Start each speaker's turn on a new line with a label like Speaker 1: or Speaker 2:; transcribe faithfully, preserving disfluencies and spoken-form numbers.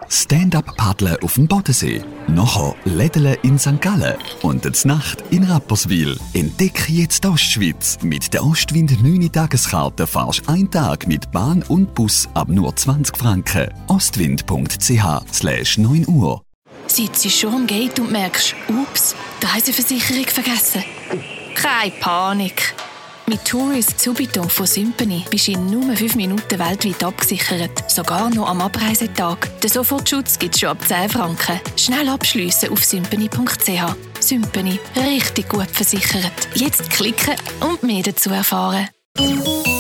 Speaker 1: Stand-up-Paddeln auf dem Bodensee. Nachher Lädeln in Sankt Gallen. Und die Nacht in Rapperswil. Entdecke jetzt die Ostschweiz. Mit der Ostwind neun Tageskarte fahrst du einen Tag mit Bahn und Bus ab nur zwanzig Franken. ostwind.ch slash neun Uhr.
Speaker 2: Sitzt du schon am Gate und merkst, ups, die Reiseversicherung vergessen? Keine Panik. Mit Tourist Subito von Sympany bist du in nur fünf Minuten weltweit abgesichert. Sogar noch am Abreisetag. Den Sofortschutz gibt es schon ab zehn Franken. Schnell abschliessen auf sympany punkt c h. Sympany. Richtig gut versichert. Jetzt klicken und mehr dazu erfahren.